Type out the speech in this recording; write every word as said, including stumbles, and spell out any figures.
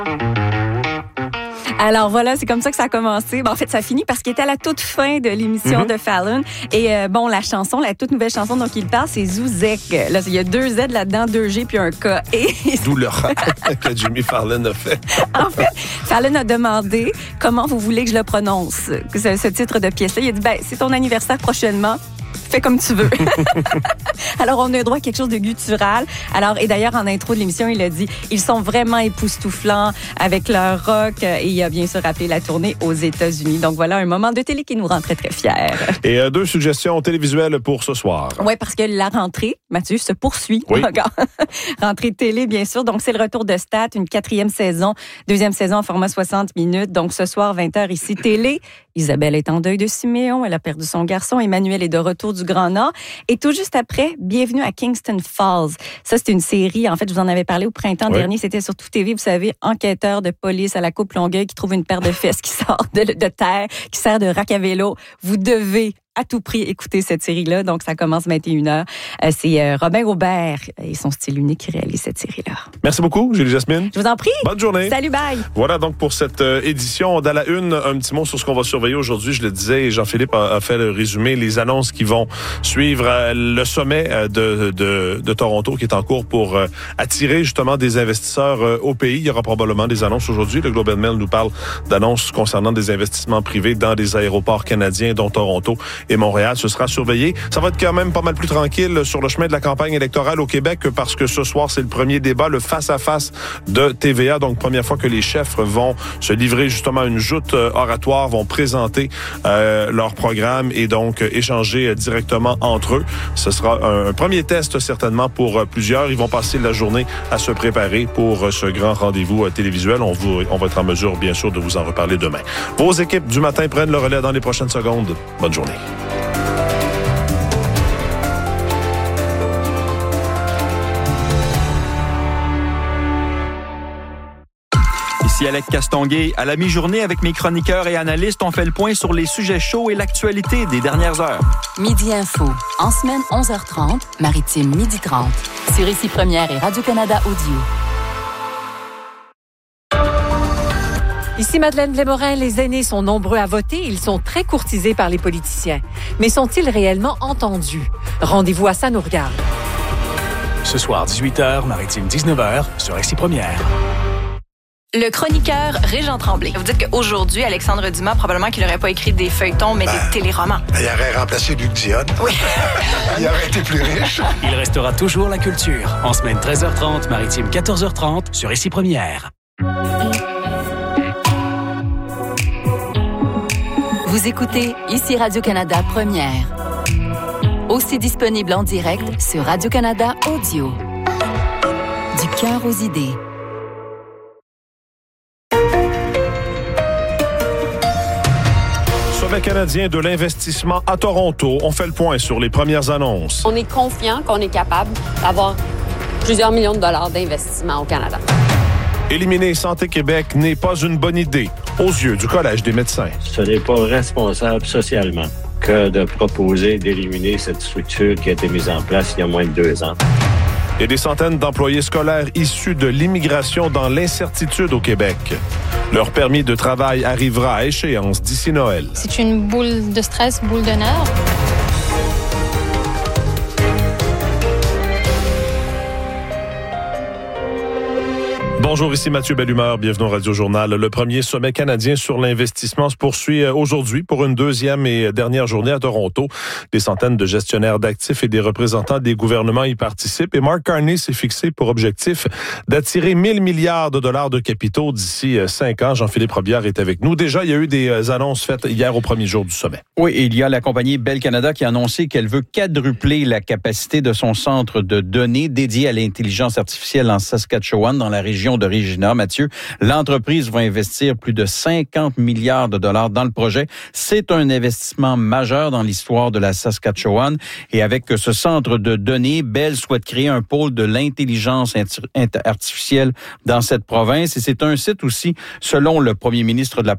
Alors voilà, c'est comme ça que ça a commencé. Bon, en fait, ça finit parce qu'il était à la toute fin de l'émission mm-hmm. de Fallon. Et euh, bon, la chanson, la toute nouvelle chanson dont il parle, c'est Zouzek. Là, il y a deux Z là-dedans, deux G puis un K. Et... D'où le rap que Jimmy Fallon a fait. En fait, Fallon a demandé comment vous voulez que je le prononce, ce, ce titre de pièce-là. Il a dit, ben, c'est ton anniversaire prochainement. Fais comme tu veux. Alors, on a droit à quelque chose de guttural. Alors, et d'ailleurs, en intro de l'émission, il a dit, ils sont vraiment époustouflants avec leur rock. Et il a bien sûr rappelé la tournée aux États-Unis. Donc, voilà un moment de télé qui nous rend très, très fiers. Et euh, deux suggestions télévisuelles pour ce soir. Oui, parce que la rentrée, Mathieu, se poursuit. Oui. Rentrée télé, bien sûr. Donc, c'est le retour de Stat, une quatrième saison, deuxième saison en format soixante minutes. Donc, ce soir, vingt heures ici, télé. Isabelle est en deuil de Siméon. Elle a perdu son garçon. Emmanuel est de retour du Grand Nord. Et tout juste après, bienvenue à Kingston Falls. Ça, c'est une série. En fait, je vous en avais parlé au printemps oui. dernier. C'était sur Tout T V. Vous savez, enquêteur de police à la Coupe Longueuil qui trouve une paire de fesses qui sort de, de terre, qui sert de rack à vélo. Vous devez à tout prix écouter cette série-là. Donc, ça commence vingt et une heures. Euh, c'est euh, Robin Aubert et son style unique qui réalise cette série-là. Merci beaucoup, Julie Jasmine. Je vous en prie. Bonne journée. Salut, bye. Voilà donc pour cette euh, édition. Dans la une, un petit mot sur ce qu'on va surveiller aujourd'hui. Je le disais, Jean-Philippe a, a fait le résumé, les annonces qui vont suivre euh, le sommet euh, de, de, de Toronto qui est en cours pour euh, attirer justement des investisseurs euh, au pays. Il y aura probablement des annonces aujourd'hui. Le Globe and Mail nous parle d'annonces concernant des investissements privés dans des aéroports canadiens, dont Toronto et Montréal. Ce sera surveillé. Ça va être quand même pas mal plus tranquille sur le chemin de la campagne électorale au Québec parce que ce soir, c'est le premier débat, le face-à-face de T V A. Donc, première fois que les chefs vont se livrer justement une joute oratoire, vont présenter euh, leur programme et donc échanger directement entre eux. Ce sera un, un premier test certainement pour plusieurs. Ils vont passer la journée à se préparer pour ce grand rendez-vous télévisuel. On, vous, on va être en mesure, bien sûr, de vous en reparler demain. Vos équipes du matin prennent le relais dans les prochaines secondes. Bonne journée. Ici Alec Castonguay. À la mi-journée, avec mes chroniqueurs et analystes, on fait le point sur les sujets chauds et l'actualité des dernières heures. Midi Info. En semaine, onze heures trente, Maritime, midi trente. Sur Ici Première et Radio-Canada Audio. Ici Madeleine Lémorin, les aînés sont nombreux à voter. Ils sont très courtisés par les politiciens. Mais sont-ils réellement entendus? Rendez-vous à Ça nous regarde. Ce soir, dix-huit heures, Maritime, dix-neuf heures, sur Ici Première. Le chroniqueur Régent Tremblay. Vous dites qu'aujourd'hui, Alexandre Dumas, probablement qu'il n'aurait pas écrit des feuilletons, mais ben, des téléromans. Il aurait remplacé Luc Dion. Oui. Il aurait été plus riche. Il restera toujours la culture. En semaine treize heures trente, Maritime quatorze heures trente, sur Ici Première. Vous écoutez Ici Radio-Canada Première. Aussi disponible en direct sur Radio-Canada Audio. Du cœur aux idées. Sommet canadien de l'investissement à Toronto. On fait le point sur les premières annonces. On est confiant qu'on est capable d'avoir plusieurs millions de dollars d'investissement au Canada. Éliminer Santé Québec n'est pas une bonne idée aux yeux du Collège des médecins. Ce n'est pas responsable socialement que de proposer d'éliminer cette structure qui a été mise en place il y a moins de deux ans. Et des centaines d'employés scolaires issus de l'immigration dans l'incertitude au Québec. Leur permis de travail arrivera à échéance d'ici Noël. C'est une boule de stress, boule de nerfs. Bonjour, ici Mathieu Bellumeur, bienvenue au Radio-Journal. Le premier sommet canadien sur l'investissement se poursuit aujourd'hui pour une deuxième et dernière journée à Toronto. Des centaines de gestionnaires d'actifs et des représentants des gouvernements y participent. Et Mark Carney s'est fixé pour objectif d'attirer mille milliards de dollars de capitaux d'ici cinq ans. Jean-Philippe Robillard est avec nous. Déjà, il y a eu des annonces faites hier au premier jour du sommet. Oui, et il y a la compagnie Bell Canada qui a annoncé qu'elle veut quadrupler la capacité de son centre de données dédié à l'intelligence artificielle en Saskatchewan, dans la région de Regina. Mathieu, l'entreprise va investir plus de cinquante milliards de dollars dans le projet. C'est un investissement majeur dans l'histoire de la Saskatchewan. Et avec ce centre de données, Bell souhaite créer un pôle de l'intelligence artificielle dans cette province. Et c'est un site aussi, selon le premier ministre de la